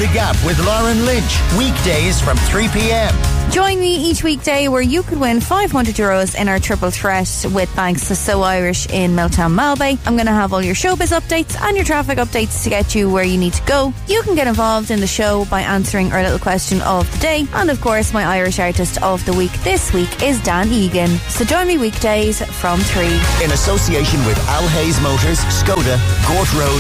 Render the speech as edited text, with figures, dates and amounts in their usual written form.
The Gap with Lauren Lynch. Weekdays from 3 p.m. Join me each weekday where you could win €500 in our triple threat with thanks to So Irish in Milltown Malbay. I'm going to have all your showbiz updates and your traffic updates to get you where you need to go. You can get involved in the show by answering our little question of the day. And of course, my Irish artist of the week this week is Dan Egan. So join me weekdays from 3. In association with Al Hayes Motors, Skoda, Gort Road,